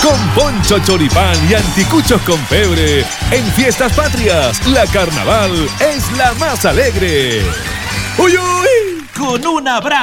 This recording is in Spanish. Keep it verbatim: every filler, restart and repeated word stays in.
Con poncho choripán y anticuchos con pebre. En Fiestas Patrias, la carnaval es la más alegre. ¡Uy, uy! Con un abrazo